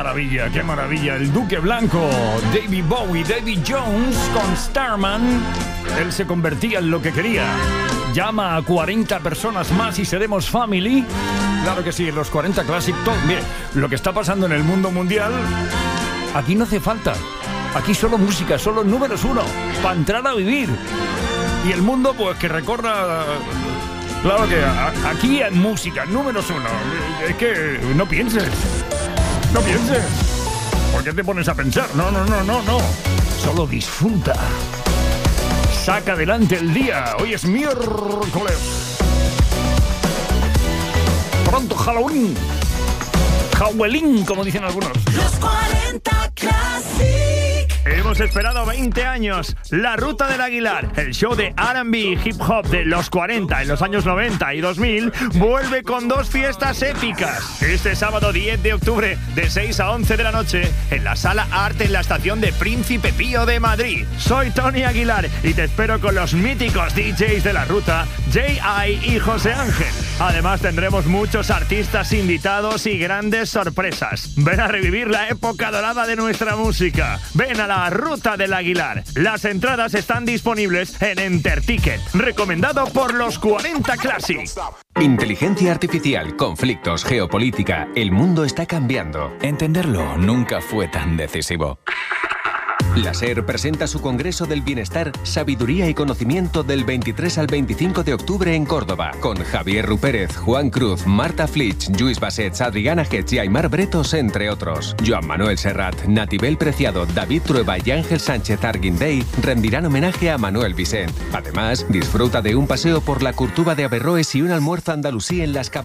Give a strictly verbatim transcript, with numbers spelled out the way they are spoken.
maravilla, qué maravilla. El Duque Blanco, David Bowie, David Jones con Starman. Él se convertía en lo que quería. Llama a cuarenta personas más y seremos family. Claro que sí, los cuarenta Classic Top. Mire, lo que está pasando en el mundo mundial, aquí no hace falta. Aquí solo música, solo números uno, para entrar a vivir. Y el mundo, pues, que recorra... Claro que a, aquí hay música, números uno. Es que no pienses. No pienses. ¿Por qué te pones a pensar? No, no, no, no, no. Solo disfruta. Saca adelante el día. Hoy es miércoles. Pronto Halloween. Halloween, como dicen algunos. Los cuarenta Classic. Hemos esperado veinte años. La Ruta del Aguilar, el show de R and B y hip hop de los cuarenta en los años noventa y dos mil, vuelve con dos fiestas épicas. Este sábado diez de octubre, de seis a once de la noche, en la Sala Arte en la estación de Príncipe Pío de Madrid. Soy Tony Aguilar y te espero con los míticos D Js de la Ruta, J I y José Ángel. Además tendremos muchos artistas invitados y grandes sorpresas. Ven a revivir la época dorada de nuestra música. Ven a la Ruta del Aguilar. Las entradas están disponibles en Enterticket. Recomendado por los cuarenta Classic. Inteligencia artificial, conflictos, geopolítica. El mundo está cambiando. Entenderlo nunca fue tan decisivo. La SER presenta su Congreso del Bienestar, Sabiduría y Conocimiento del veintitrés al veinticinco de octubre en Córdoba, con Javier Rupérez, Juan Cruz, Marta Flitsch, Lluís Bassets, Adriana Getz y Aymar Bretos, entre otros. Joan Manuel Serrat, Natibel Preciado, David Trueba y Ángel Sánchez Arguindey rendirán homenaje a Manuel Vicent. Además, disfruta de un paseo por la Curtuba de Averroes y un almuerzo andalusí en las